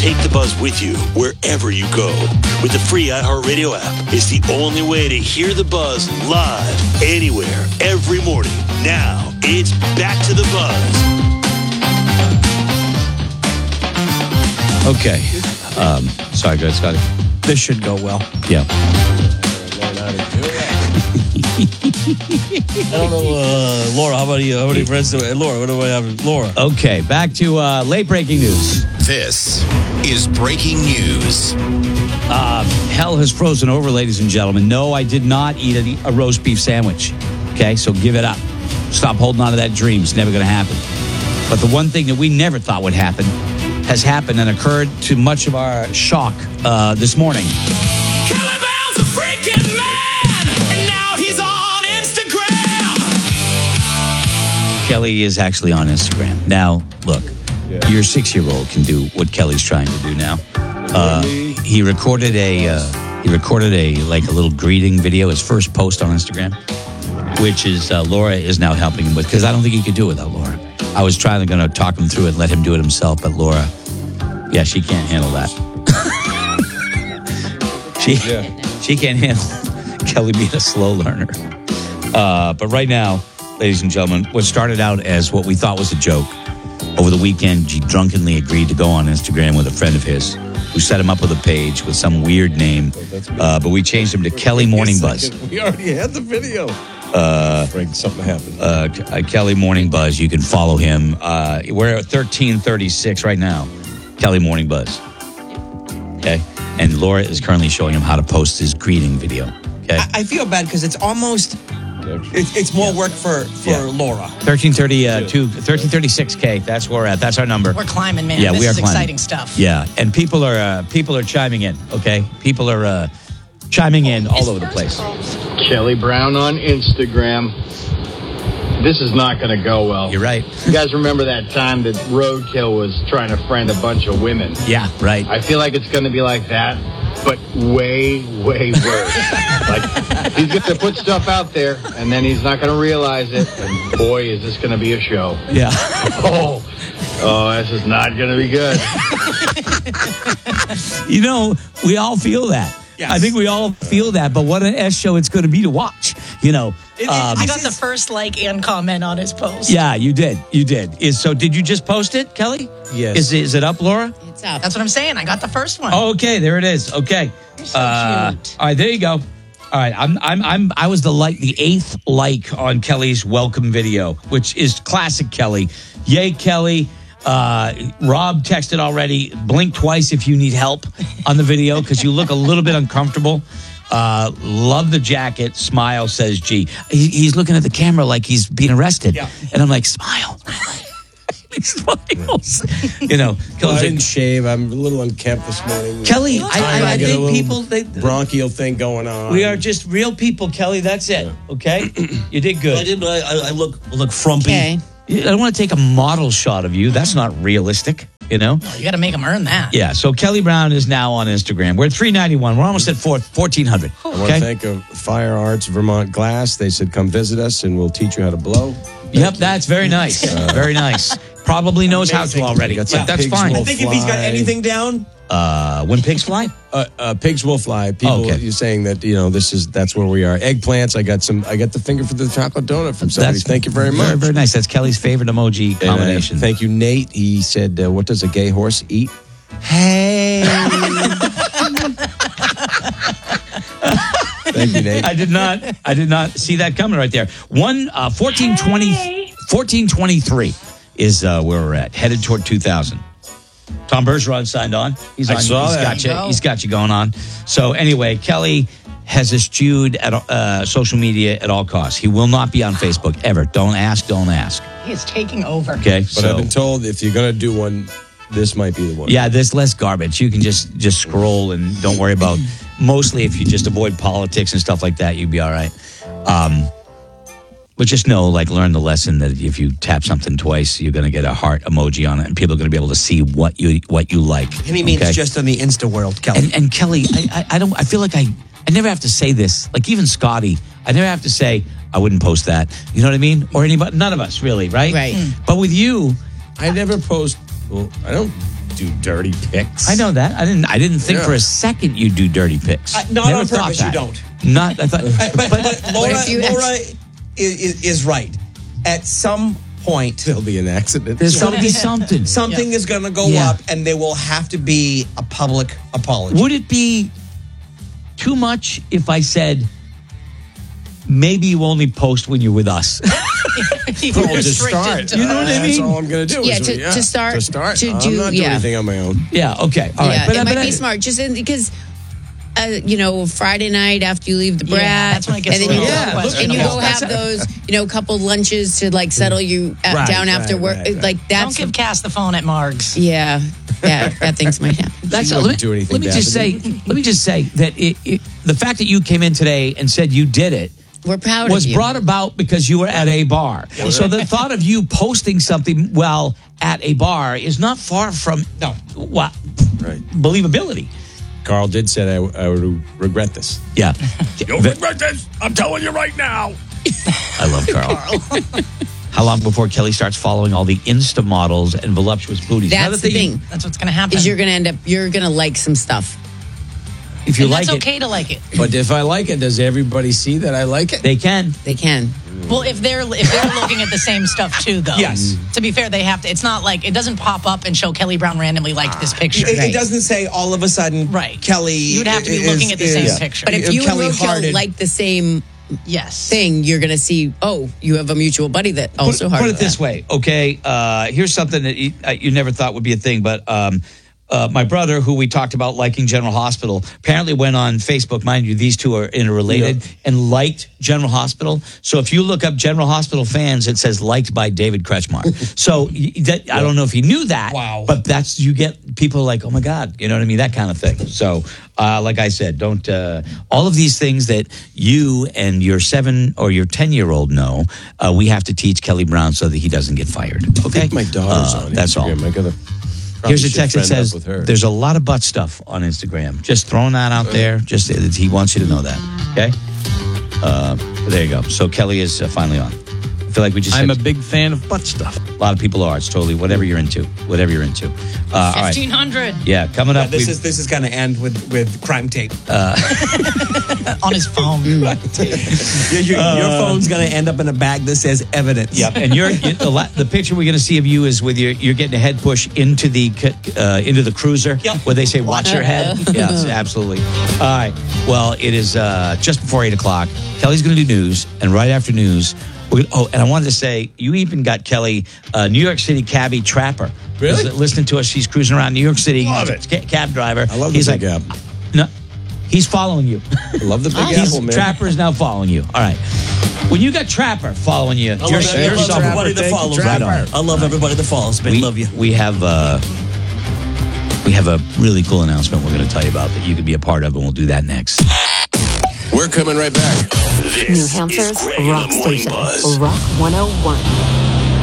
take the buzz with you wherever you go. With the free iHeartRadio app, it's the only way to hear the buzz live, anywhere, every morning. Now, it's back to the buzz. Okay. Sorry, go ahead, Scotty. This should go well. Yeah. I don't know, Laura, how about you? How many friends do I have? Laura, what do I have? Laura. Okay, back to late breaking news. This is breaking news. Hell has frozen over, ladies and gentlemen. No, I did not eat a roast beef sandwich. Okay, so give it up. Stop holding on to that dream. It's never going to happen. But the one thing that we never thought would happen has happened and occurred to much of our shock this morning. Kelly Brown's a freaking man, and now he's on Instagram. Kelly is actually on Instagram. Now, look, your 6-year-old can do what Kelly's trying to do now. He recorded a like a little greeting video, his first post on Instagram, which is Laura is now helping him with, because I don't think he could do it without Laura. I was going to talk him through it and let him do it himself, but Laura, yeah, she can't handle that. She can't handle Kelly being a slow learner. But right now, ladies and gentlemen, what started out as what we thought was a joke, over the weekend, she drunkenly agreed to go on Instagram with a friend of his who set him up with a page with some weird name. But we changed him to Kelly Morning Buzz. We already had the video. Something happened. Kelly Morning Buzz. You can follow him. We're at 1336 right now. Kelly Morning Buzz. Okay. And Laura is currently showing him how to post his greeting video. Okay. I feel bad because it's almost... It's more work for Laura. 1336K. That's where we're at. That's our number. We're climbing, man. Yeah, this we are is climbing. exciting stuff. Yeah, and people are chiming in. Okay, people are chiming in all over the place. Kelly Brown on Instagram. This is not going to go well. You're right. You guys remember that time that Roadkill was trying to friend a bunch of women? Yeah, right. I feel like it's going to be like that, but way, way worse. Like, he's going to put stuff out there, and then he's not going to realize it, and boy, is this going to be a show. Yeah. Oh, this is not going to be good. You know, we all feel that. Yes. I think we all feel that, but what an S show it's going to be to watch, you know. I got the first like and comment on his post. Yeah, you did. So did you just post it, Kelly? Yes. Is it up, Laura? It's up. That's what I'm saying. I got the first one. Oh, okay, there it is. Okay. You're so cute. All right, there you go. All right, I was the 8th like on Kelly's welcome video, which is classic Kelly. Yay, Kelly. Rob texted already. Blink twice if you need help on the video because you look a little bit uncomfortable. Love the jacket. Smile, says G. He's looking at the camera like he's being arrested. Yeah. And I'm like, smile. He smiles. You know, I didn't shave. I'm a little unkempt this morning. Kelly, I think people... bronchial thing going on. We are just real people, Kelly. That's it. Okay? You did good. I look frumpy. Okay. I don't want to take a model shot of you. That's not realistic, you know? You got to make him earn that. Yeah, so Kelly Brown is now on Instagram. We're at 391. We're almost at 1,400. I want to thank Fire Arts Vermont Glass. They said, come visit us and we'll teach you how to blow. Yep, that's very nice. Very nice. Probably knows how to already. That's fine. I think if he's got anything down... When pigs fly? Pigs will fly. People, you're saying that, you know, that's where we are. Eggplants. I got the finger for the chocolate donut from somebody. Thank you very much. Very, very nice. That's Kelly's favorite emoji combination. Thank you, Nate. He said, what does a gay horse eat? Hey. Thank you, Nate. I did not see that coming right there. 1423 is where we're at, headed toward 2000. Tom Bergeron signed on. He's got you going on. So anyway, Kelly has eschewed at social media at all costs. He will not be on Facebook ever. Don't ask. He is taking over. Okay, but I've been told if you're going to do one, this might be the one. Yeah, there's less garbage. You can just scroll and don't worry about. Mostly, if you just avoid politics and stuff like that, you'd be all right. But just learn the lesson that if you tap something twice, you're going to get a heart emoji on it, and people are going to be able to see what you like. And he means just in the Insta world, Kelly. And Kelly, I feel like I never have to say this. Like even Scotty, I never have to say I wouldn't post that. You know what I mean? Or anybody, none of us really, right? Right. But with you, I never post. Well, I don't do dirty pics. I know that. I didn't think for a second you'd do dirty pics. Not Never on thought purpose, that. you don't. Not. I thought. But Laura is right. At some point, There'll be an accident. There's going to be something. something is going to go up, and there will have to be a public apology. Would it be too much if I said maybe you only post when you're with us? To start. You know what I mean? That's all I'm going to do. Yeah, is to start. To start. To I'm do, not doing anything on my own. Yeah. Okay. All right. Yeah, it might be smart. Just because, Friday night after you leave the brat, that's when it gets and then a you little go, and you go have those, couple lunches to like settle you down after work. right. Like that's Don't give Cass the phone at Marg's. yeah, bad things might happen. That's She wouldn't do anything let me bad just to say. Let me just say that the fact that you came in today and said you did it We're proud was of you. brought about because you were at a bar. So the thought of you posting something while at a bar is not far from believability. Carl did say I would regret this. Yeah. You'll regret this. I'm telling you right now. I love Carl. How long before Kelly starts following all the Insta models and voluptuous booties? That's the thing. That's what's going to happen. Is you're going to like some stuff. If you and like that's it, okay to like it. But if I like it, does everybody see that I like it? they can. They can. Well, if they're looking at the same stuff too, though. Yes. To be fair, they have to. It's not like it doesn't pop up and show Kelly Brown randomly liked this picture. It doesn't say all of a sudden, Right. Kelly. You'd have to be looking at the same picture. But if you and Kelly Roadkill hearted. like the same Yes. thing, you're going to see, you have a mutual buddy that also Put hearted it this that. way, okay? Here's something that you never thought would be a thing, but my brother, who we talked about liking General Hospital, apparently went on Facebook. Mind you, these two are interrelated, and liked General Hospital. So if you look up General Hospital fans, it says liked by David Kretschmar. So I don't know if you knew that, but you get people like, oh my God, you know what I mean? That kind of thing. So like I said, don't, all of these things that you and your 7 or your 10-year-old know, we have to teach Kelly Brown so that he doesn't get fired. Okay? I think my daughter's on That's all. Instagram. I gotta Here's a should text that friend up says with her. there's a lot of butt stuff on Instagram. Just throwing that out there. Just he wants you to know that. Okay. There you go. So Kelly is finally on. I feel like we just. I'm a big fan of butt stuff. A lot of people are. It's totally whatever you're into. Whatever you're into. All right. 1,500 Yeah, coming up. This is going to end with crime tape. on his phone. Your phone's going to end up in a bag that says evidence. Yep. And the picture we're going to see of you is with you're getting a head push into the cruiser where they say watch your head. Yes, absolutely. All right. Well, it is just before 8:00. Kelly's going to do news, and right after news. And I wanted to say, you even got Kelly, New York City cabbie Trapper. Really? Listening to us, she's cruising around New York City. Love He's a cab driver. I love He's the like, Big Apple. No, he's following you. I love the Big Apple, man. Trapper is now following you. All right. When you got Trapper following you, you're everybody that follows. Right on. I love everybody that follows, man. Love you. We have a really cool announcement we're going to tell you about that you can be a part of, and we'll do that next. We're coming right back. This New Hampshire's is Greg in rock the Morning station, Buzz. Rock 101.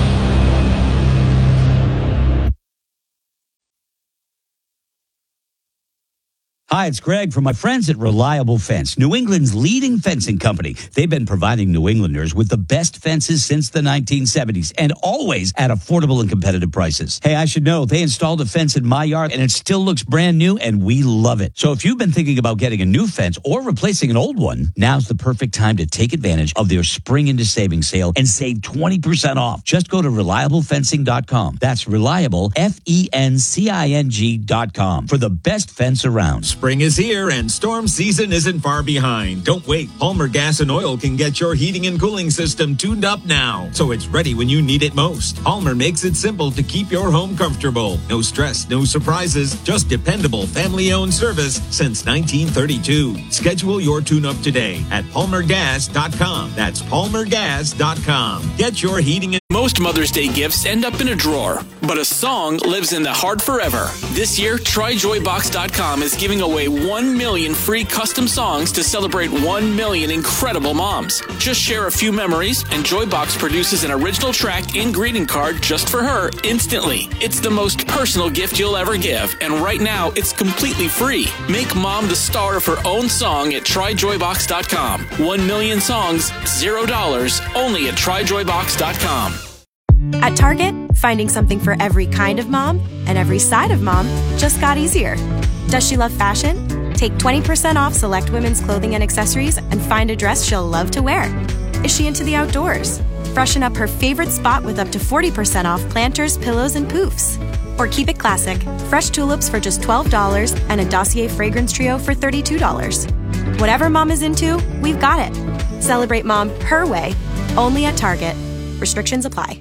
Hi, it's Greg from my friends at Reliable Fence, New England's leading fencing company. They've been providing New Englanders with the best fences since the 1970s and always at affordable and competitive prices. Hey, I should know, they installed a fence in my yard and it still looks brand new and we love it. So if you've been thinking about getting a new fence or replacing an old one, now's the perfect time to take advantage of their Spring into Savings sale and save 20% off. Just go to ReliableFencing.com. That's Reliable, FENCING.com for the best fence around. Spring is here and storm season isn't far behind. Don't wait. Palmer Gas and Oil can get your heating and cooling system tuned up now, so it's ready when you need it most. Palmer makes it simple to keep your home comfortable. No stress, no surprises, just dependable family-owned service since 1932. Schedule your tune-up today at palmergas.com. That's palmergas.com. Get your heating and Most Mother's Day gifts end up in a drawer, but a song lives in the heart forever. This year, TryJoyBox.com is giving away 1 million free custom songs to celebrate 1 million incredible moms. Just share a few memories, and Joybox produces an original track and greeting card just for her instantly. It's the most personal gift you'll ever give, and right now, it's completely free. Make mom the star of her own song at TryJoyBox.com. 1 million songs, $0, only at TryJoyBox.com. At Target, Finding something for every kind of mom and every side of mom just got easier. Does she love fashion? Take 20% off select women's clothing and accessories and find a dress she'll love to wear. Is she into the outdoors? Freshen up her favorite spot with up to 40% off planters, pillows, and poofs. Or keep it classic, fresh tulips for just $12 and a Dossier fragrance trio for $32. Whatever mom is into, we've got it. Celebrate mom her way, only at Target. Restrictions apply.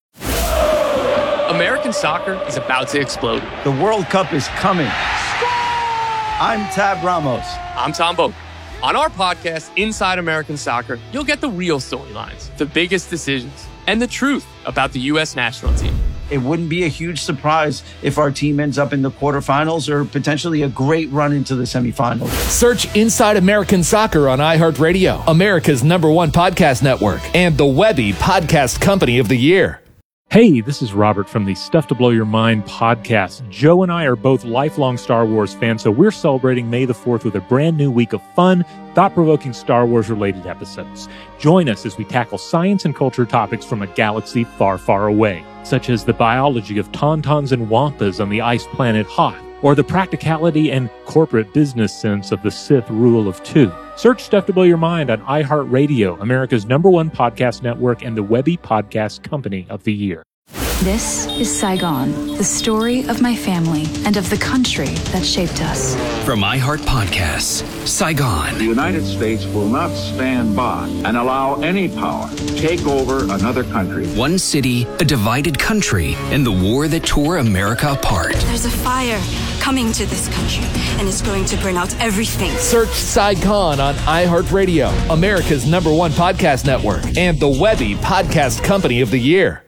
American soccer is about to explode. The World Cup is coming. I'm Tab Ramos. I'm Tom Boak. On our podcast, Inside American Soccer, you'll get the real storylines, the biggest decisions, and the truth about the U.S. national team. It wouldn't be a huge surprise if our team ends up in the quarterfinals or potentially a great run into the semifinals. Search Inside American Soccer on iHeartRadio, America's #1 podcast network, and the Webby Podcast Company of the Year. Hey, this is Robert from the Stuff to Blow Your Mind podcast. Joe and I are both lifelong Star Wars fans, so we're celebrating May the 4th with a brand new week of fun, thought-provoking Star Wars-related episodes. Join us as we tackle science and culture topics from a galaxy far, far away, such as the biology of tauntauns and wampas on the ice planet Hoth, or the practicality and corporate business sense of the Sith rule of 2. Search Stuff to Blow Your Mind on iHeartRadio, America's #1 podcast network, and the Webby Podcast Company of the Year. This is Saigon, the story of my family and of the country that shaped us. From iHeart Podcasts, Saigon. The United States will not stand by and allow any power to take over another country. One city, a divided country, and the war that tore America apart. There's a fire coming to this country, and it's going to burn out everything. Search Saigon on iHeartRadio, America's #1 podcast network, and the Webby Podcast Company of the Year.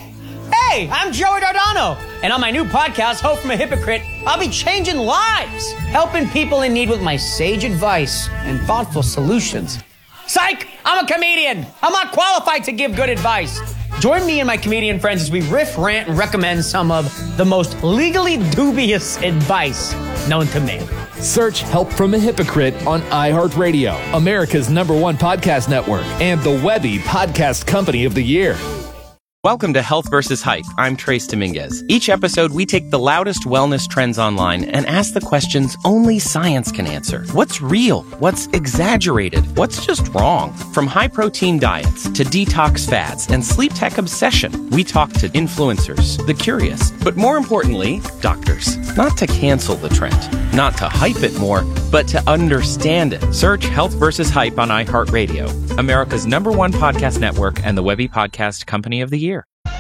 Hey, I'm Joey Dardano, and on my new podcast, Hope from a Hypocrite, I'll be changing lives, helping people in need with my sage advice and thoughtful solutions. Psych! I'm a comedian. I'm not qualified to give good advice. Join me and my comedian friends as we riff, rant, and recommend some of the most legally dubious advice known to man. Search Help from a Hypocrite on iHeartRadio, America's #1 podcast network, and the Webby Podcast Company of the Year. Welcome to Health vs. Hype. I'm Trace Dominguez. Each episode, we take the loudest wellness trends online and ask the questions only science can answer. What's real? What's exaggerated? What's just wrong? From high-protein diets to detox fads and sleep tech obsession, we talk to influencers, the curious, but more importantly, doctors. Not to cancel the trend, not to hype it more, but to understand it. Search Health vs. Hype on iHeartRadio, America's #1 podcast network, and the Webby Podcast Company of the Year.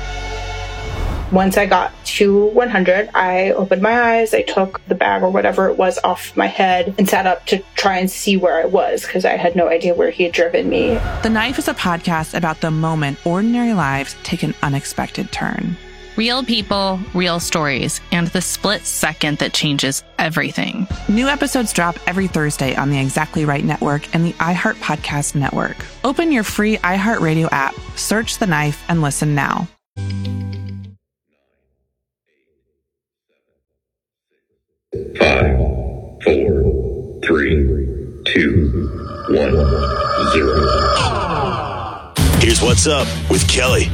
Once I got to 100, I opened my eyes, I took the bag or whatever it was off my head and sat up to try and see where I was because I had no idea where he had driven me. The Knife is a podcast about the moment ordinary lives take an unexpected turn. Real people, real stories, and the split second that changes everything. New episodes drop every Thursday on the Exactly Right Network and the iHeart Podcast Network. Open your free iHeartRadio app, search The Knife, and listen now. 5, 4, 3, 2, 1, 0. Here's what's up with Kelly.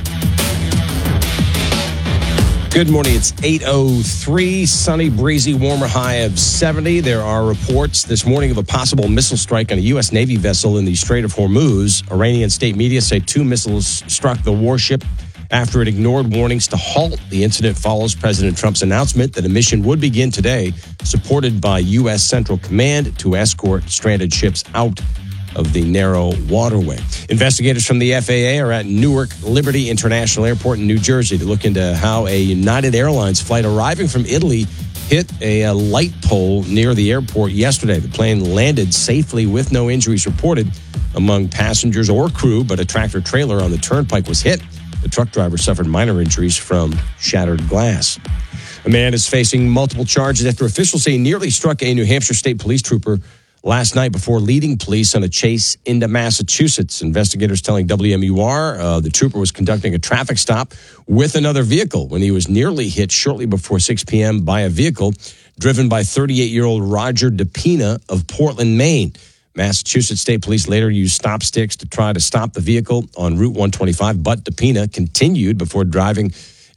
Good morning. It's 8:03, sunny, breezy, warmer high of 70. There are reports this morning of a possible missile strike on a U.S. Navy vessel in the Strait of Hormuz. Iranian state media say 2 missiles struck the warship after it ignored warnings to halt. The incident follows President Trump's announcement that a mission would begin today, supported by U.S. Central Command, to escort stranded ships out of the narrow waterway. Investigators from the FAA are at Newark Liberty International Airport in New Jersey to look into how a United Airlines flight arriving from Italy hit a light pole near the airport yesterday. The plane landed safely with no injuries reported among passengers or crew, but a tractor trailer on the turnpike was hit. The truck driver suffered minor injuries from shattered glass. A man is facing multiple charges after officials say he nearly struck a New Hampshire state police trooper last night before leading police on a chase into Massachusetts. Investigators telling WMUR the trooper was conducting a traffic stop with another vehicle when he was nearly hit shortly before 6 p.m. by a vehicle driven by 38-year-old Roger DePina of Portland, Maine. Massachusetts State Police later used stop sticks to try to stop the vehicle on Route 125, but DePina continued before driving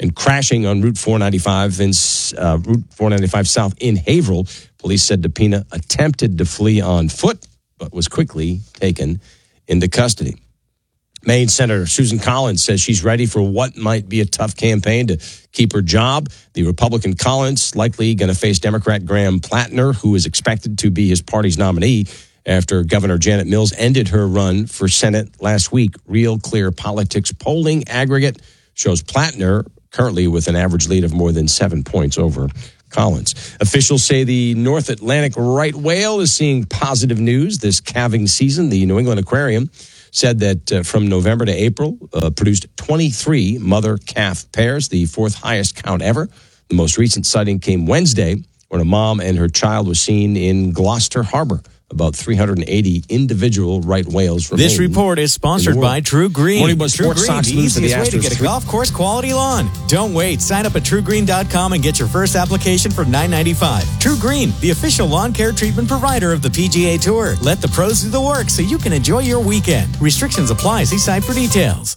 and crashing on Route 495 South in Haverhill. Police said DePina attempted to flee on foot, but was quickly taken into custody. Maine Senator Susan Collins says she's ready for what might be a tough campaign to keep her job. The Republican Collins likely going to face Democrat Graham Plattner, who is expected to be his party's nominee after Governor Janet Mills ended her run for Senate last week. Real Clear Politics polling aggregate shows Plattner currently with an average lead of more than 7 points over Collins. Officials say the North Atlantic right whale is seeing positive news this calving season. The New England Aquarium said that from November to April, produced 23 mother-calf pairs, the fourth highest count ever. The most recent sighting came Wednesday when a mom and her child was seen in Gloucester Harbor. About 380 individual right whales remain. This report is sponsored by True Green. Morning Buzz True Sports Green, Sox the lose to the easiest way to Astros get a golf course quality lawn. Don't wait. Sign up at TrueGreen.com and get your first application for $9.95. True Green, the official lawn care treatment provider of the PGA Tour. Let the pros do the work so you can enjoy your weekend. Restrictions apply. See site for details.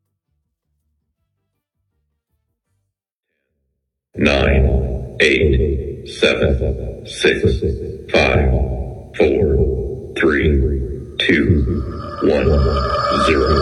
9, 8, 7, 6, 5, 4, 3, 2, 1, 0.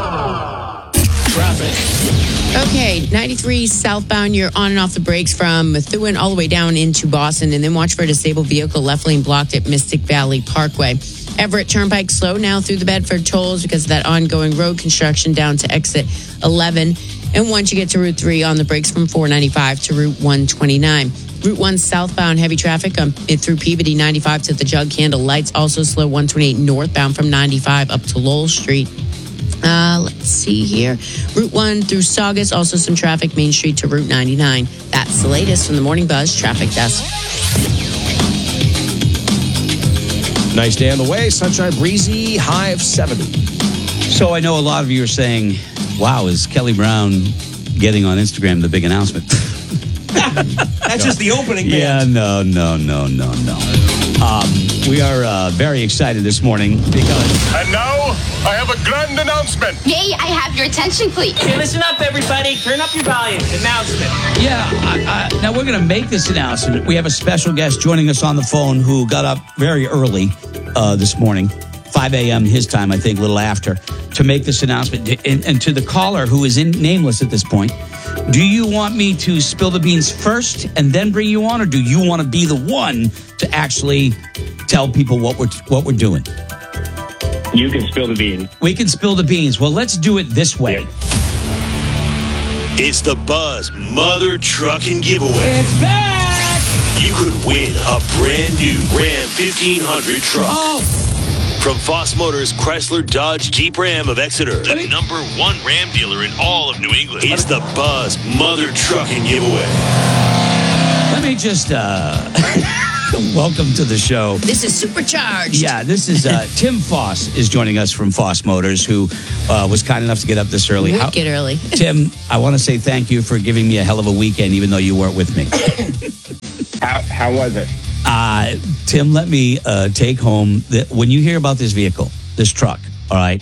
Traffic. Okay, 93 southbound, you're on and off the brakes from Methuen all the way down into Boston, and then watch for a disabled vehicle left lane blocked at Mystic Valley Parkway. Everett Turnpike slow now through the Bedford tolls because of that ongoing road construction down to exit 11. And once you get to Route 3, on the brakes from 495 to Route 129. Route 1 southbound, heavy traffic through Peabody 95 to the Jug Handle Lights. Also slow 128 northbound from 95 up to Lowell Street. Let's see here. Route 1 through Saugus, also some traffic, Main Street to Route 99. That's the latest from the Morning Buzz Traffic Desk. Nice day on the way. Sunshine, breezy, high of 70. So I know a lot of you are saying, wow, is Kelly Brown getting on Instagram the big announcement? That's just the opening band. Yeah, no. We are very excited this morning because... And now, I have a grand announcement. May I have your attention, please? Okay, listen up, everybody. Turn up your volume. Announcement. Yeah, now we're going to make this announcement. We have a special guest joining us on the phone who got up very early this morning, 5 a.m. his time, I think, a little after, to make this announcement. And to the caller who is nameless at this point, do you want me to spill the beans first and then bring you on, or do you want to be the one to actually tell people what we're doing? You can spill the beans. We can spill the beans. Well, let's do it this way. It's the Buzz Mother Trucking Giveaway. It's back! You could win a brand new Ram 1500 truck. Oh! From Foss Motors Chrysler Dodge Jeep Ram of Exeter, the #1 Ram dealer in all of New England. It's the Buzz Mother Trucking Giveaway. Let me just welcome to the show. This is Supercharged. Yeah, this is Tim Foss is joining us from Foss Motors, who was kind enough to get up this early. Wicked early. Tim, I want to say thank you for giving me a hell of a weekend, even though you weren't with me. How was it? Tim, let me take home when you hear about this vehicle, this truck, all right,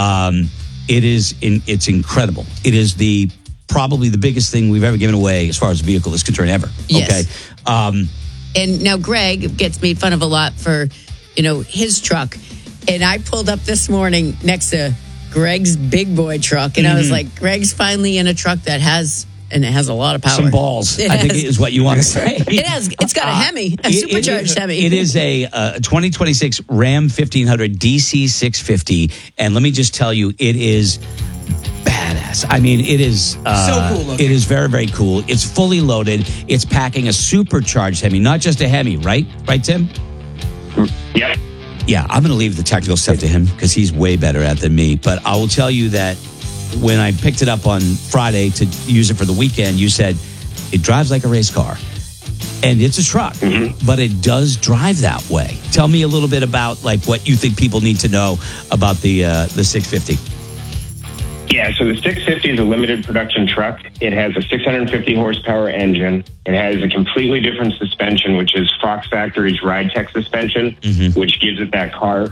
it's incredible. It is probably the biggest thing we've ever given away as far as a vehicle is concerned ever. Yes. Okay. And now Greg gets made fun of a lot for, his truck. And I pulled up this morning next to Greg's big boy truck. And I was like, Greg's finally in a truck that has a lot of power. Some balls, I think is what you want to say. It's got a Hemi, a supercharged Hemi. It is a 2026 Ram 1500 DC 650. And let me just tell you, it is badass. I mean, it is so cool looking. It is very, very cool. It's fully loaded. It's packing a supercharged Hemi, not just a Hemi, right? Right, Tim? Yep. Yeah, I'm going to leave the technical stuff to him because he's way better at it than me. But I will tell you that when I picked it up on Friday to use it for the weekend, you said it drives like a race car. And it's a truck, but it does drive that way. Tell me a little bit about what you think people need to know about the 650. Yeah, so the 650 is a limited production truck. It has a 650 horsepower engine. It has a completely different suspension, which is Fox Factory's Ride Tech suspension, which gives it that car.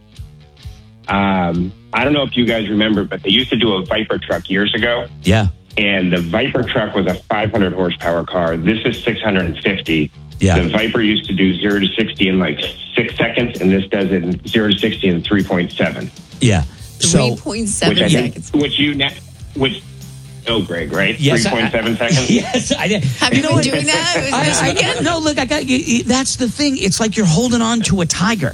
I don't know if you guys remember, but they used to do a Viper truck years ago. Yeah. And the Viper truck was a 500 horsepower car. This is 650. Yeah. The Viper used to do 0 to 60 in like 6 seconds, and this does it in 0 to 60 in 3.7. Yeah. 3.7 seconds. Which oh, Greg, right? Yes, 3.7 seconds? Yes, I did. Have you been doing that? No, look, that's the thing. It's like you're holding on to a tiger.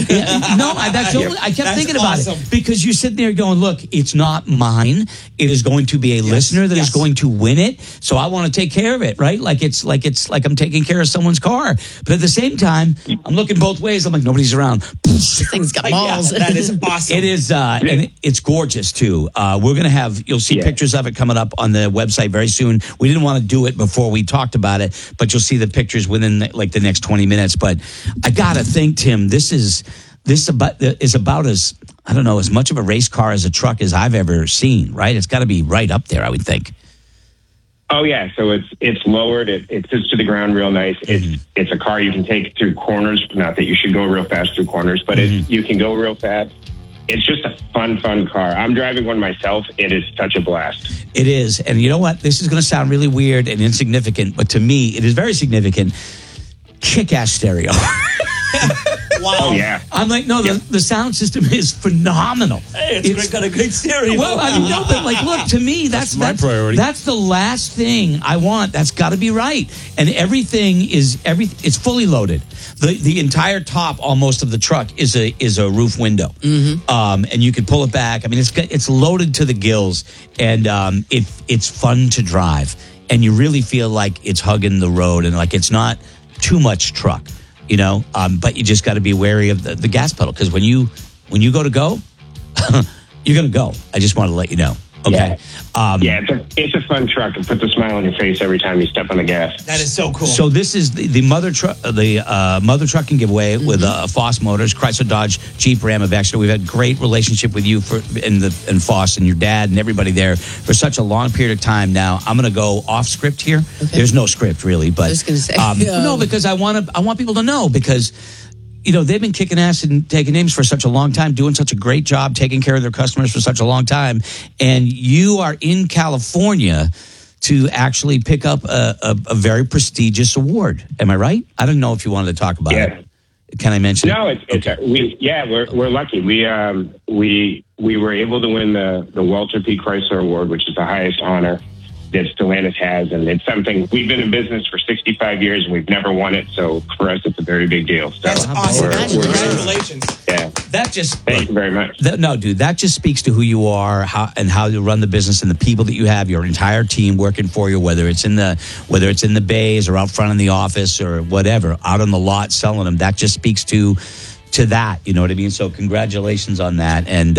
I kept thinking about it because you sit there going, look, it's not mine. It is going to be a listener that is going to win it. So I want to take care of it, right? Like I'm taking care of someone's car. But at the same time, I'm looking both ways. I'm like, nobody's around. This thing's got balls. That is awesome. It is, and it's gorgeous too. We're going to have, you'll see pictures of it coming up on the website very soon. We didn't want to do it before we talked about it, but you'll see the pictures within like the next 20 minutes. But I gotta think, Tim, this is about as, I don't know, as much of a race car as a truck as I've ever seen, right? It's got to be right up there, I would think. Oh yeah, so it's lowered. It sits to the ground real nice. It's a car you can take through corners. Not that you should go real fast through corners, but you can go real fast. It's just a fun car. I'm driving one myself. It is such a blast. It is. And you know what? This is going to sound really weird and insignificant, but to me, it is very significant. Kick-ass stereo. Wow. Oh, yeah. I'm like, no, the sound system is phenomenal. Hey, it's got a great stereo. Well, I mean, no, but like, look, to me, that's my priority. That's the last thing I want. That's got to be right. And it's fully loaded. The entire top almost of the truck is a roof window. And you can pull it back. I mean, it's loaded to the gills, and it's fun to drive. And you really feel like it's hugging the road, and like it's not too much truck. But you just got to be wary of the gas pedal, because when you go, you're going to go. I just want to let you know. Okay. It's a fun truck. It puts a smile on your face every time you step on the gas. That is so cool. So this is the mother trucking giveaway with Foss Motors, Chrysler, Dodge, Jeep, Ram of Exeter. We've had great relationship with you and Foss and your dad and everybody there for such a long period of time now. I'm going to go off script here. Okay. There's no script really, but I was going to say no, because I want people to know, because they've been kicking ass and taking names for such a long time, doing such a great job, taking care of their customers for such a long time. And you are in California to actually pick up a very prestigious award. Am I right? I don't know if you wanted to talk about it. Can I mention No, it? we're lucky. We were able to win the Walter P. Chrysler Award, which is the highest honor that Stellantis has, and it's something we've been in business for 65 years and we've never won it. So for us, it's a very big deal. So that's awesome. Congratulations. Thank you very much. That just speaks to who you are, how you run the business, and the people that you have, your entire team working for you, whether it's in the bays or out front in the office or whatever, out on the lot selling them. That just speaks to that. You know what I mean? So congratulations on that. And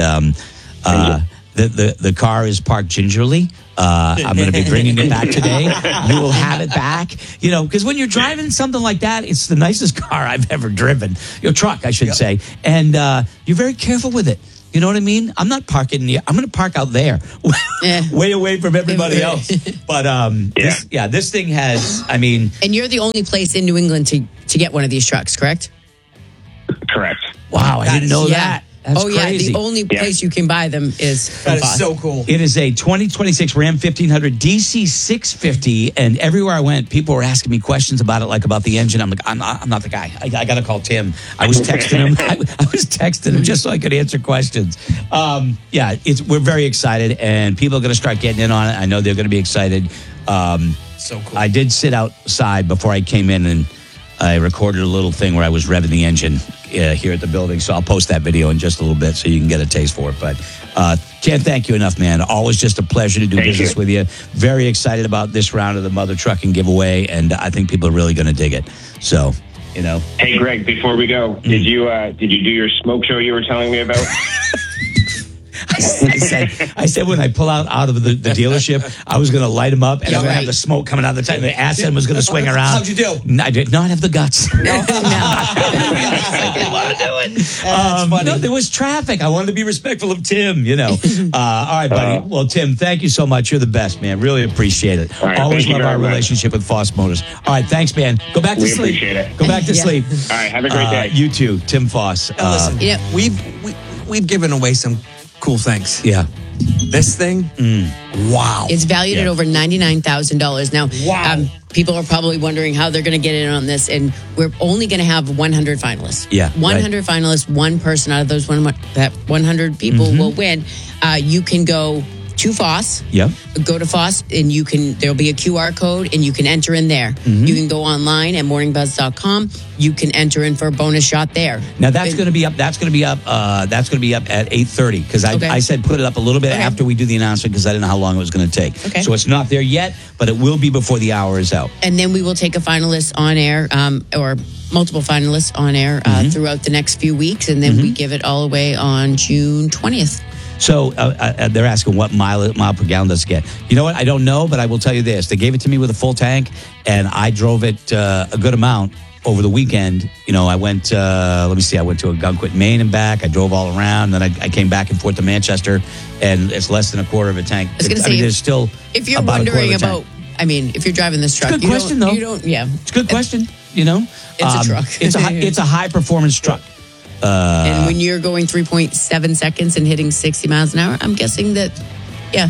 the car is parked gingerly. I'm going to be bringing it back today. You will have it back. Because when you're driving something like that, it's the nicest car I've ever driven. Your truck, I should say. And you're very careful with it. You know what I mean? I'm not parking near. I'm going to park out there, way away from everybody else. But this thing has. I mean, and you're the only place in New England to get one of these trucks, correct? Correct. Wow, I didn't know that. That's crazy. The only place you can buy them is that is so cool. It is a 2026 Ram 1500 DC 650, and everywhere I went, people were asking me questions about it, like about the engine. I'm like, I'm not the guy. I got to call Tim. I was texting him. I was texting him just so I could answer questions. We're very excited, and people are going to start getting in on it. I know they're going to be excited. So cool. I did sit outside before I came in, and I recorded a little thing where I was revving the engine here at the building. So I'll post that video in just a little bit so you can get a taste for it. But can't thank you enough, man. Always just a pleasure to do business with you. Very excited about this round of the Mother Trucking giveaway, and I think people are really going to dig it. So, Hey, Greg, before we go, did you do your smoke show you were telling me about? I said when I pull out of the dealership, I was going to light them up, and I was going to have the smoke coming out of the time. The acid was going to swing around. How'd you do? I did not have the guts. I didn't want to do it. That's funny. No, there was traffic. I wanted to be respectful of Tim, All right, buddy. Well, Tim, thank you so much. You're the best, man. Really appreciate it. Right, always love our relationship with Foss Motors. All right, thanks, man. Go back to sleep. Appreciate it. Go back to sleep. All right, have a great day. You too, Tim Foss. Listen, we've given away some cool things. Yeah. This thing? Wow. It's valued at over $99,000. Now, Wow. People are probably wondering how they're going to get in on this, and we're only going to have 100 finalists. Yeah, 100 finalists, one person out of those 100 people will win. You can go to Foss. Yep. Go to Foss, and there'll be a QR code, and you can enter in there. You can go online at morningbuzz.com. You can enter in for a bonus shot there. Now that's going to be up. That's going to be up. That's going to be up at 8:30 because I said put it up a little bit after we do the announcement because I didn't know how long it was going to take. Okay. So it's not there yet, but it will be before the hour is out. And then we will take a finalist on air, or multiple finalists on air throughout the next few weeks, and then we give it all away on June 20th. So they're asking what mile per gallon does it get? You know what? I don't know, but I will tell you this. They gave it to me with a full tank, and I drove it a good amount over the weekend. You know, I went, I went to Gunquit, Maine and back. I drove all around, then I came back and forth to Manchester, and it's less than a quarter of a tank. I was going to say, there's still if you're about wondering a quarter of a about, tank. I mean, if you're driving this truck, It's a good question, though. It's a good question, you know? It's a truck. It's a high-performance truck. And when you're going 3.7 seconds and hitting 60 miles an hour, I'm guessing that, yeah.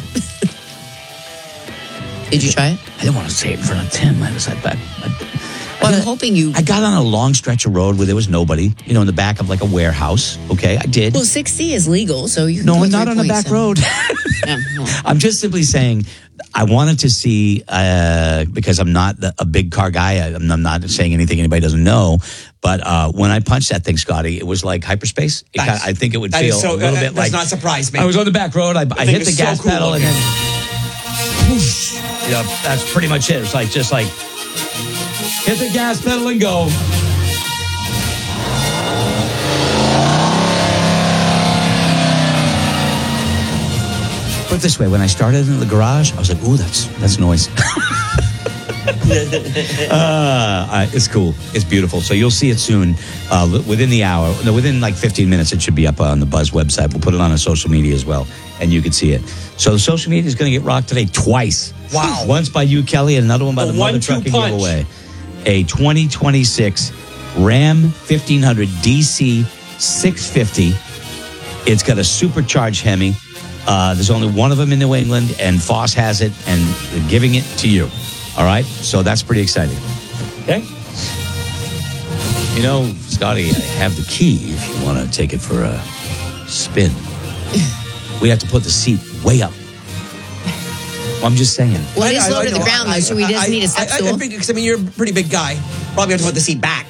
Did you try it? I didn't want to say it in front of Tim. I was like, I'm hoping you. I got on a long stretch of road where there was nobody, you know, in the back of like a warehouse. Okay, I did. Well, 60 is legal, so you can No, do not on a back 3.7. road. I'm just simply saying I wanted to see, because I'm not a big car guy. I'm not saying anything anybody doesn't know. But when I punched that thing, Scotty, it was like hyperspace. I think it would feel a little bit like. Does not surprise me. I was on the back road. I hit the gas pedal and then. Whoosh, yeah, that's pretty much it. It's like just like hit the gas pedal and go. Put it this way, when I started in the garage, I was like, ooh, that's noise. It's cool. It's beautiful. So you'll see it soon, within the hour. No, within like 15 minutes, it should be up on the Buzz website. We'll put it on our social media as well, and you can see it. So the social media is going to get rocked today twice. Wow. Once by you, Kelly, and another one by the Mother Trucking giveaway. A 2026 Ram 1500 DC 650. It's got a supercharged Hemi. There's only one of them in New England, and Foss has it, and they're giving it to you. All right? So that's pretty exciting. Okay? You know, Scotty, I have the key if you want to take it for a spin. We have to put the seat way up. Well, I'm just saying. Well, it is low to the ground, though, so he does need a step stool. I think, 'cause, I mean, you're a pretty big guy. Probably have to put the seat back.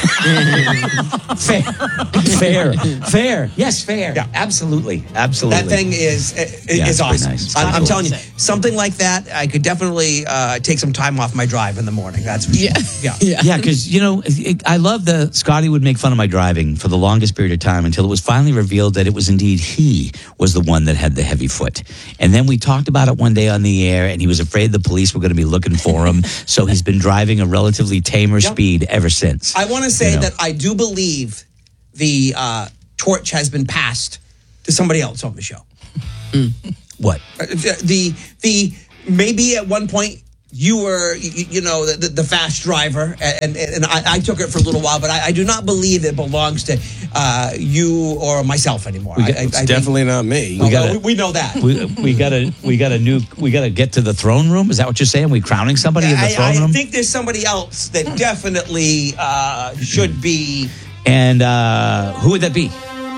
Fair. Yes, fair. Yeah. Absolutely. That thing is awesome. Nice. I'm telling you, something like that, I could definitely take some time off my drive in the morning. That's for sure. Yeah, because, you know, I love that Scotty would make fun of my driving for the longest period of time until it was finally revealed that it was indeed he was the one that had the heavy foot. And then we talked about it one day on the air, and he was afraid the police were going to be looking for him. So he's been driving a relatively tamer speed ever since. I want to say that I do believe the torch has been passed to somebody else on the show. What? The maybe at one point you were, you know, the fast driver, and I took it for a little while, but I do not believe it belongs to you or myself anymore. It's definitely not me. We know that. We got to get to the throne room. Is that what you're saying? We crowning somebody in the throne room? I think there's somebody else that definitely should be. And who would that be?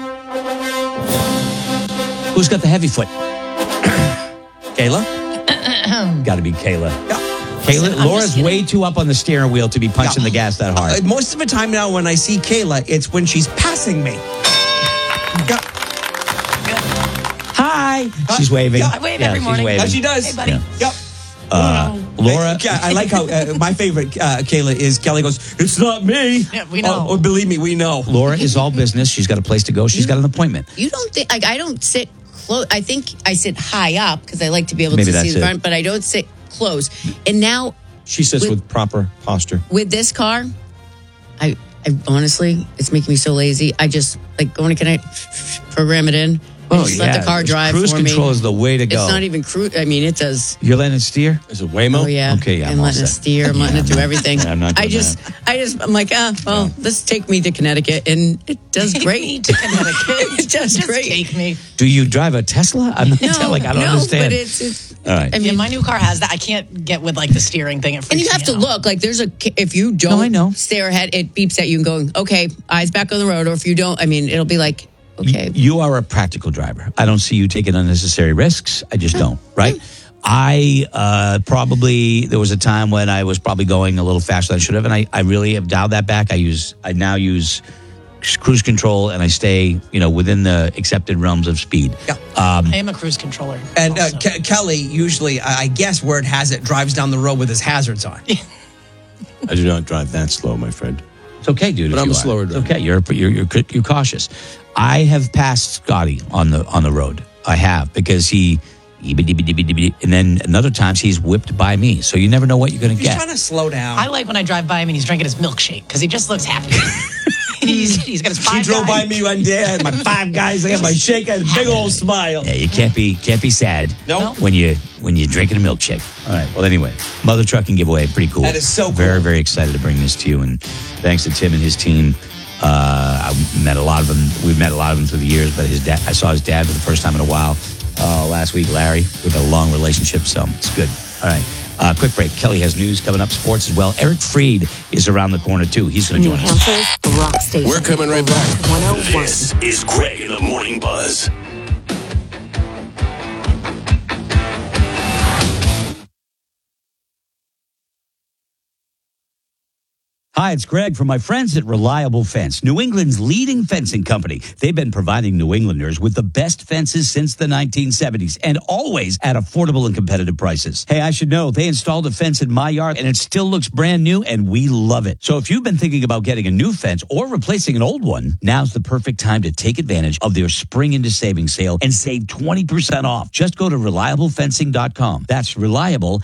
Who's got the heavy foot? Kayla? Got to be Kayla. Yeah. Kayla, Laura's way too up on the steering wheel to be punching the gas that hard. Most of the time now when I see Kayla, it's when she's passing me. Hi. She's waving. I wave every morning. She's waving. She does. Hey, buddy. Yep. Laura. I like how my favorite Kayla is Kelly goes, it's not me. Yeah, we know. Oh, believe me, we know. Laura is all business. She's got a place to go. She's got an appointment. You don't think, like, I don't sit close. I think I sit high up because I like to be able Maybe to see that's the it. front, but I don't sit close. And now She sits with proper posture. with this car, I honestly, it's making me so lazy. I just like going to, can I program it in? Just let the car drive Cruise for me. control is the way to go. It's not even cruise. I mean, it does. You're letting it steer? Is it Waymo? Oh, yeah. Okay, yeah. I'm letting it steer. I'm letting it do everything. I'm not doing I'm like, let's take me to Connecticut. And it does great. to Connecticut. It does Just great. take me. Do you drive a Tesla? I'm not I don't understand. But it's all right. I mean, my new car has that. I can't get with like the steering thing. It freaks and you have me to out. look like there's if you don't stare ahead, it beeps at you and going, okay, eyes back on the road. Or if you don't, I mean, it'll be like, okay. You are a practical driver. I don't see you taking unnecessary risks. I just don't, right? I there was a time when I was probably going a little faster than I should have, and I really have dialed that back. I now use cruise control, and I stay, within the accepted realms of speed. Yeah. I am a cruise controller. And Kelly usually, I guess word has it, drives down the road with his hazards on. I do not drive that slow, my friend. It's okay, dude. But I'm a slower driver. It's okay. You're cautious. I have passed Scotty on the road. I have, because he and then another times he's whipped by me. So you never know what you're going to He's get. trying to slow down. I like when I drive by him and he's drinking his milkshake because he just looks happy. He's got his She five drove guys. by me one day. I had my 5 guys. I had my shake. I had a big old smile. Yeah, you can't be sad. No. When you're drinking a milkshake. All right. Well, anyway, Mother Trucking giveaway, pretty cool. That is so cool. Very, very excited to bring this to you, and thanks to Tim and his team. I met a lot of them. We've met a lot of them through the years, but I saw his dad for the first time in a while last week, Larry. We've had a long relationship, so it's good. All right. Quick break. Kelly has news coming up, sports as well. Eric Freed is around the corner, too. He's going to join us. Hampshire's rock station. We're coming right back. 101. This is Greg in the Morning Buzz. Hi, it's Greg from my friends at Reliable Fence, New England's leading fencing company. They've been providing New Englanders with the best fences since the 1970s, and always at affordable and competitive prices. Hey, I should know, they installed a fence in my yard and it still looks brand new, and we love it. So if you've been thinking about getting a new fence or replacing an old one, now's the perfect time to take advantage of their Spring into Savings sale and save 20% off. Just go to ReliableFencing.com. That's Reliable,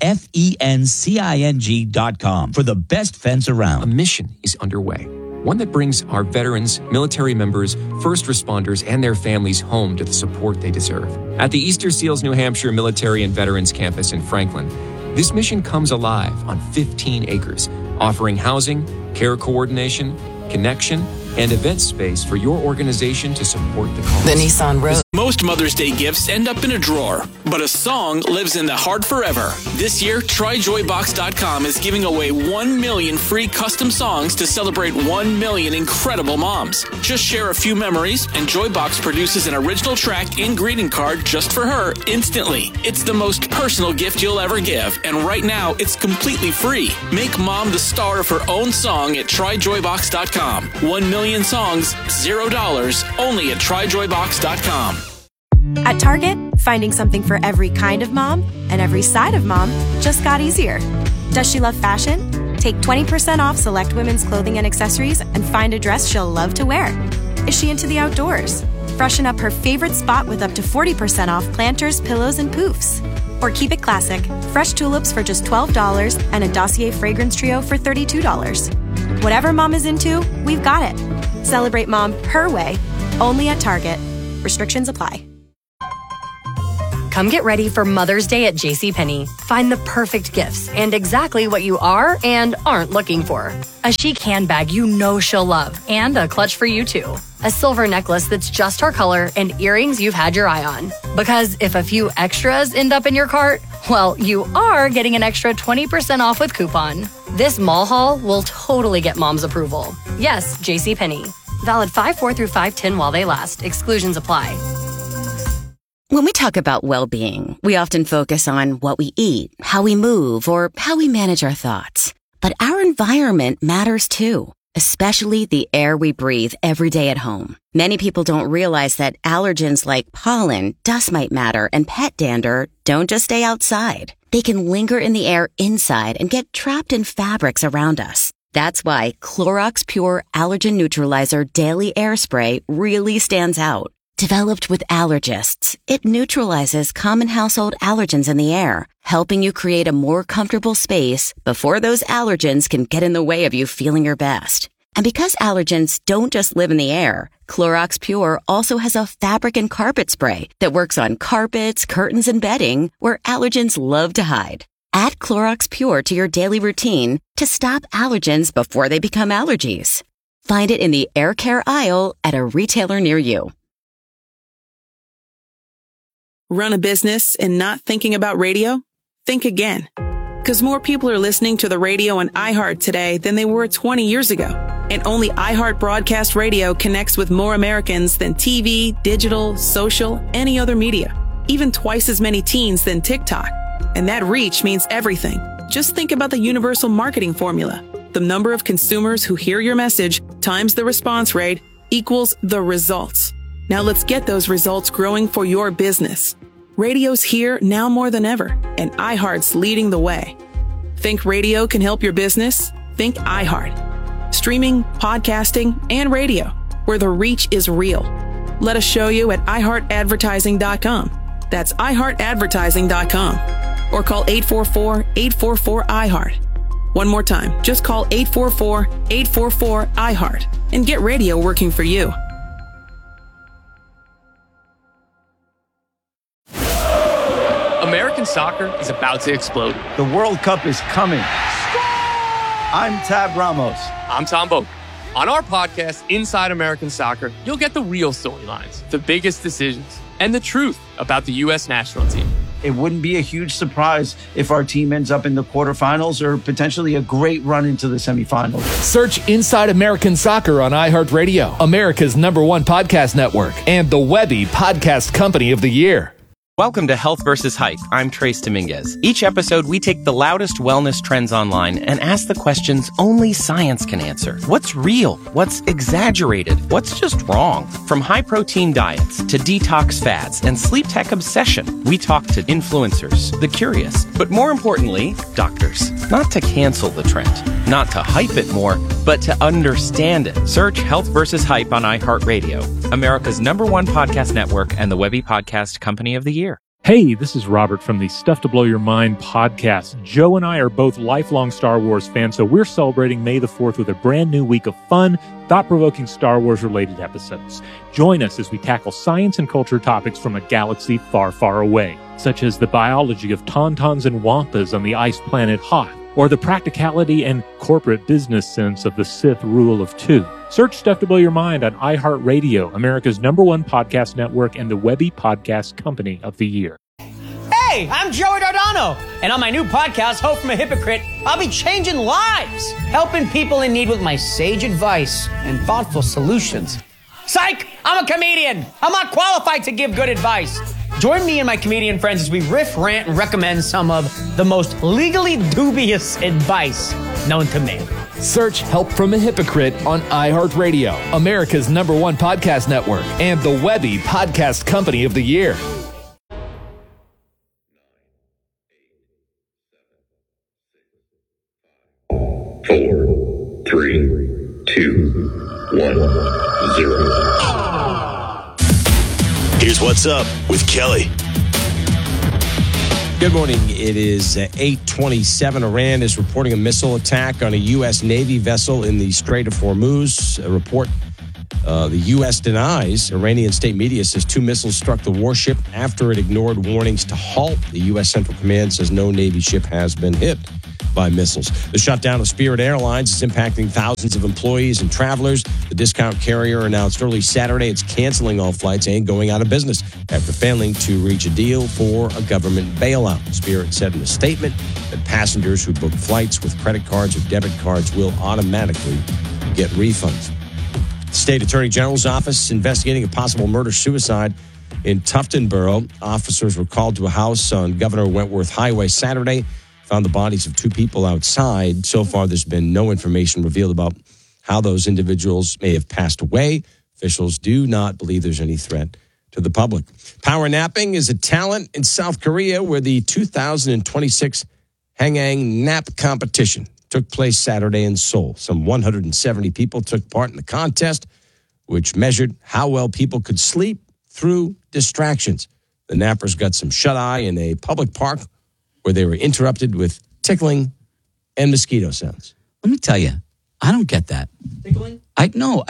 FENCING.com for the best fence around. Mission is underway, one that brings our veterans, military members, first responders, and their families home to the support they deserve. At the Easter Seals New Hampshire Military and Veterans Campus in Franklin, this mission comes alive on 15 acres, offering housing, care coordination, connection, and event space for your organization to support the cause. The Nissan Rogue. Most Mother's Day gifts end up in a drawer, but a song lives in the heart forever. This year, TryJoyBox.com is giving away 1 million free custom songs to celebrate 1 million incredible moms. Just share a few memories, and Joybox produces an original track and greeting card just for her instantly. It's the most personal gift you'll ever give, and right now, it's completely free. Make mom the star of her own song at TryJoyBox.com. 1 million songs, $0, only at TryJoyBox.com. At Target, finding something for every kind of mom and every side of mom just got easier. Does she love fashion? Take 20% off select women's clothing and accessories and find a dress she'll love to wear. Is she into the outdoors? Freshen up her favorite spot with up to 40% off planters, pillows, and poofs. Or keep it classic, fresh tulips for just $12 and a Dossier fragrance trio for $32. Whatever mom is into, we've got it. Celebrate mom her way, only at Target. Restrictions apply. Come get ready for Mother's Day at JCPenney. Find the perfect gifts and exactly what you are and aren't looking for. A chic handbag you know she'll love and a clutch for you too. A silver necklace that's just her color and earrings you've had your eye on. Because if a few extras end up in your cart, well, you are getting an extra 20% off with coupon. This mall haul will totally get mom's approval. Yes, JCPenney. Valid 5/4 through 5/10 while they last. Exclusions apply. When we talk about well-being, we often focus on what we eat, how we move, or how we manage our thoughts. But our environment matters too, especially the air we breathe every day at home. Many people don't realize that allergens like pollen, dust mite matter, and pet dander don't just stay outside. They can linger in the air inside and get trapped in fabrics around us. That's why Clorox Pure Allergen Neutralizer Daily Air Spray really stands out. Developed with allergists, it neutralizes common household allergens in the air, helping you create a more comfortable space before those allergens can get in the way of you feeling your best. And because allergens don't just live in the air, Clorox Pure also has a fabric and carpet spray that works on carpets, curtains, and bedding where allergens love to hide. Add Clorox Pure to your daily routine to stop allergens before they become allergies. Find it in the air care aisle at a retailer near you. Run a business and not thinking about radio? Think again. Because more people are listening to the radio on iHeart today than they were 20 years ago. And only iHeart Broadcast Radio connects with more Americans than TV, digital, social, any other media. Even twice as many teens than TikTok. And that reach means everything. Just think about the universal marketing formula. The number of consumers who hear your message times the response rate equals the results. Now let's get those results growing for your business. Radio's here now more than ever, and iHeart's leading the way. Think radio can help your business? Think iHeart. Streaming, podcasting, and radio, where the reach is real. Let us show you at iHeartAdvertising.com. That's iHeartAdvertising.com. Or call 844-844-iHeart. One more time, just call 844-844-iHeart and get radio working for you. American soccer is about to explode. The World Cup is coming. I'm Tab Ramos. I'm Tom Boak. On our podcast, Inside American Soccer, you'll get the real storylines, the biggest decisions, and the truth about the U.S. national team. It wouldn't be a huge surprise if our team ends up in the quarterfinals or potentially a great run into the semifinals. Search Inside American Soccer on iHeartRadio, America's #1 podcast network, and the Webby Podcast Company of the Year. Welcome to Health vs. Hype. I'm Trace Dominguez. Each episode, we take the loudest wellness trends online and ask the questions only science can answer. What's real? What's exaggerated? What's just wrong? From high-protein diets to detox fads and sleep tech obsession, we talk to influencers, the curious, but more importantly, doctors. Not to cancel the trend, not to hype it more, but to understand it. Search Health vs. Hype on iHeartRadio, America's #1 podcast network and the Webby Podcast Company of the Year. Hey, this is Robert from the Stuff to Blow Your Mind podcast. Joe and I are both lifelong Star Wars fans, so we're celebrating May the 4th with a brand new week of fun, thought-provoking Star Wars-related episodes. Join us as we tackle science and culture topics from a galaxy far, far away, such as the biology of tauntauns and wampas on the ice planet Hoth, or the practicality and corporate business sense of the Sith rule of 2. Search Stuff to Blow Your Mind on iHeartRadio, America's #1 podcast network and the Webby Podcast Company of the Year. Hey, I'm Joey Dardano, and on my new podcast, Hope from a Hypocrite, I'll be changing lives, helping people in need with my sage advice and thoughtful solutions. Psych! I'm a comedian. I'm not qualified to give good advice. Join me and my comedian friends as we riff, rant, and recommend some of the most legally dubious advice known to man. Search Help from a Hypocrite on iHeartRadio, America's #1 podcast network, and the Webby Podcast Company of the Year. Four, 3, 2, 1, 0. Here's what's up with Kelly. Good morning. It is 8:27. Iran is reporting a missile attack on a U.S. Navy vessel in the Strait of Hormuz. A report the U.S. denies. Iranian state media says 2 missiles struck the warship after it ignored warnings to halt. The U.S. Central Command says no Navy ship has been hit by missiles. The shutdown of Spirit Airlines is impacting thousands of employees and travelers. The discount carrier announced early Saturday it's canceling all flights and going out of business after failing to reach a deal for a government bailout. Spirit said in a statement that passengers who book flights with credit cards or debit cards will automatically get refunds. The State Attorney General's office investigating a possible murder-suicide in Tufton Borough. Officers were called to a house on Governor Wentworth Highway Saturday, found the bodies of 2 people outside. So far, there's been no information revealed about how those individuals may have passed away. Officials do not believe there's any threat to the public. Power napping is a talent in South Korea where the 2026 Hanggang Nap Competition took place Saturday in Seoul. Some 170 people took part in the contest, which measured how well people could sleep through distractions. The nappers got some shut-eye in a public park where they were interrupted with tickling and mosquito sounds. Let me tell you, I don't get that. Tickling? I don't.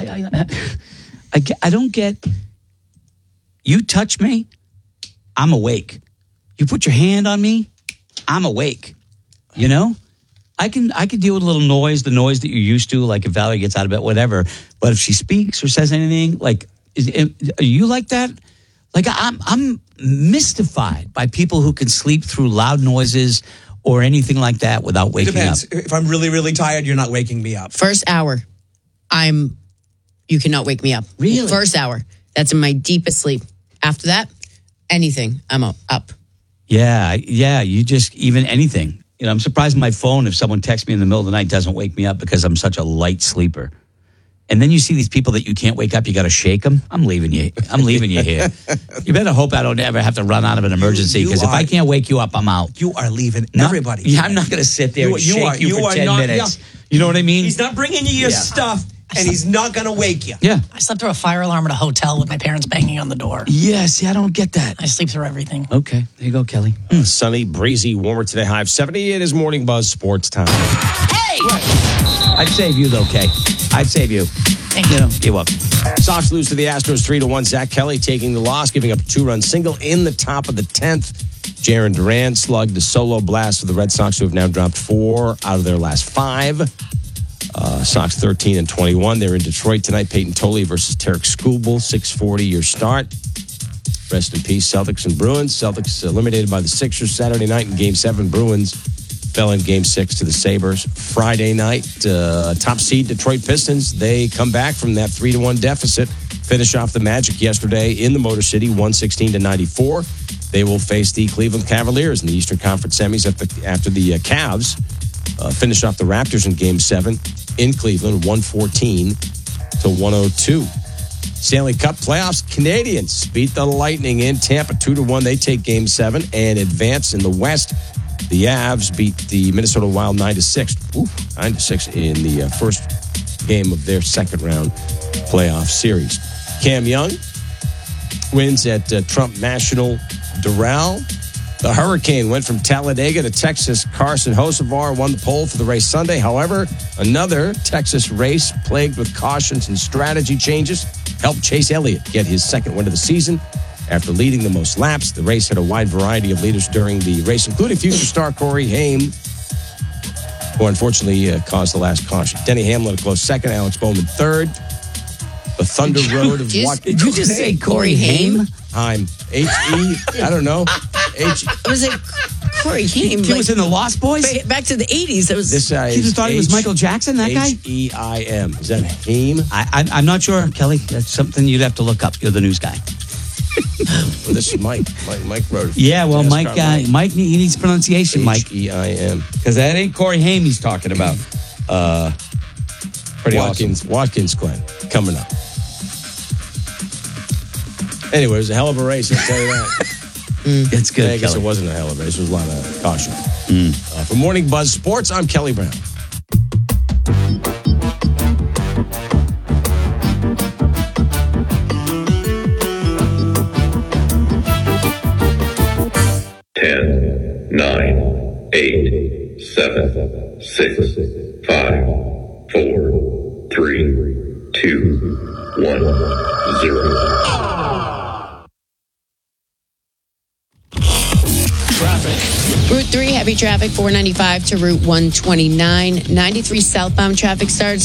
I don't get. You touch me, I'm awake. You put your hand on me, I'm awake. You know, I can deal with a little noise, the noise that you're used to, like if Valerie gets out of bed, whatever. But if she speaks or says anything, like, are you like that? Like I'm mystified by people who can sleep through loud noises or anything like that without waking Depends. up. If I'm really, really tired, you're not waking me up. First hour, you cannot wake me up. Really? First hour. That's in my deepest sleep. After that, anything, I'm up. Yeah. You just, even anything. You know, I'm surprised my phone, if someone texts me in the middle of the night, doesn't wake me up because I'm such a light sleeper. And then you see these people that you can't wake up, you got to shake them. I'm leaving you here. You better hope I don't ever have to run out of an emergency, because if I can't wake you up, I'm out. You are leaving everybody. Yeah, I'm not going to sit there and shake you for 10 minutes. Yeah. You know what I mean? He's not bringing you your stuff, and he's not going to wake you. Yeah. I slept through a fire alarm at a hotel with my parents banging on the door. Yeah, see, I don't get that. I sleep through everything. Okay, there you go, Kelly. Sunny, breezy, warmer today, high of 70. It is Morning Buzz Sports Time. Hey! I'd save you, though, Kay. I'd save you. Thank you. You're welcome. Sox lose to the Astros 3-1. Zach Kelly taking the loss, giving up a 2-run single in the top of the 10th. Jarren Duran slugged a solo blast for the Red Sox, who have now dropped 4 out of their last 5. Sox 13-21. They're in Detroit tonight. Peyton Tolley versus Tarek Skubal, 6:40 your start. Rest in peace, Celtics and Bruins. Celtics eliminated by the Sixers Saturday night in Game 7. Bruins fell in Game 6 to the Sabres. Friday night, top seed Detroit Pistons. They come back from that 3-1 deficit. Finish off the Magic yesterday in the Motor City, 116-94. They will face the Cleveland Cavaliers in the Eastern Conference semis after the Cavs finish off the Raptors in Game 7 in Cleveland, 114-102. Stanley Cup playoffs, Canadians beat the Lightning in Tampa 2-1. They take Game 7 and advance in the West. The Avs beat the Minnesota Wild 9-6. 9-6 in the first game of their second round playoff series. Cam Young wins at Trump National Doral. The Hurricane went from Talladega to Texas. Carson Hocevar won the pole for the race Sunday. However, another Texas race plagued with cautions and strategy changes helped Chase Elliott get his second win of the season. After leading the most laps, the race had a wide variety of leaders during the race, including future star Corey Haim, who unfortunately caused the last caution. Denny Hamlin a close second, Alex Bowman third. The Thunder Road of what? Did you just say Corey Haim? Haim. H-E, I don't know. I was like, Corey Haim. He was in the Lost Boys? Back to the 80s. It was. This guy You just thought he was Michael Jackson, that guy? H-E-I-M. Is that Haim? I'm not sure, Kelly. That's something you'd have to look up. You're the news guy. Well, this is Mike. Mike wrote it. Yeah, well, Mike, he needs pronunciation, Mike. H-E-I-M. Because that ain't Corey Haim he's talking about. Pretty awesome. Watkins Glen coming up. Anyway, it was a hell of a race, I'll tell you that. It's good, I guess Kelly. it wasn't a hell of a race. There was a lot of caution. For Morning Buzz Sports, I'm Kelly Brown. Ten, 9, 8, 7, 6, 5, 4, 3, 2, 1, 0. Route 3, heavy traffic, 495 to Route 129. 93 southbound traffic starts